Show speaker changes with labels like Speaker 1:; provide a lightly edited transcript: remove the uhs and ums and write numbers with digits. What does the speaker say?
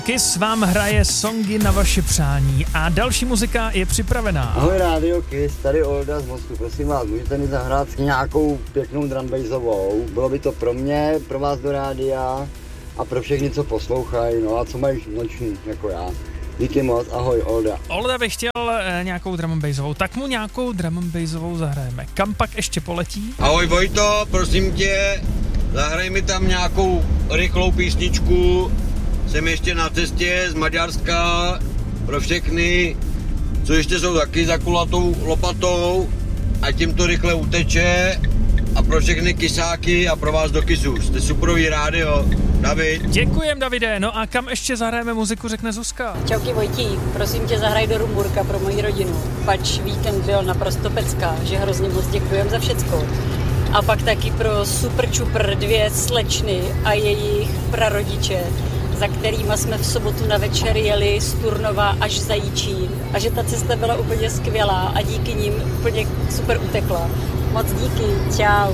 Speaker 1: Kiss vám hraje songy na vaše přání a další muzika je připravená.
Speaker 2: Ahoj Rádio Kiss, tady Olda z Mostu, prosím vás, můžete mi zahrát nějakou pěknou drumbassovou, bylo by to pro mě, pro vás do rádia a pro všechny, co poslouchají, no a co mají noční, jako já. Díky moc, ahoj Olda.
Speaker 1: Olda by chtěl nějakou drumbassovou, tak mu nějakou drumbassovou zahrajeme. Kam pak ještě poletí?
Speaker 3: Ahoj Vojto, prosím tě, zahraj mi tam nějakou rychlou písničku. Jsem ještě na cestě z Maďarska pro všechny, co ještě jsou taky za kulatou lopatou, ať jim to rychle uteče a pro všechny kysáky a pro vás do Kisu. Jste superový rádio. David.
Speaker 1: Děkujem, Davide. No a kam ještě zahrajeme muziku, řekne Zuzka.
Speaker 4: Čauky Vojtí, prosím tě zahraj do Rumburka pro moji rodinu. Pač víkend byl naprosto pecká, že hrozně moc děkujem za všecko. A pak taky pro super čupr 2 slečny a jejich prarodiče, za kterýma jsme v sobotu na večer jeli z Turnova až za Jičín a že ta cesta byla úplně skvělá a díky nim úplně super utekla. Moc díky, čau.